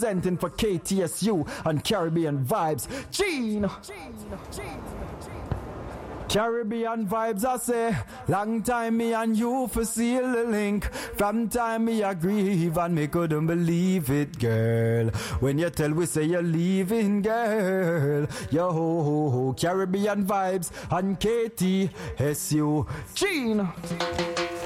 representing for KTSU and Caribbean Vibes. Gene! Caribbean Vibes, I say, long time me and you for seal the link. From time me I grieve and me couldn't believe it, girl. When you tell we say you're leaving, girl. Yo ho ho ho, Caribbean Vibes and KTSU. Gene!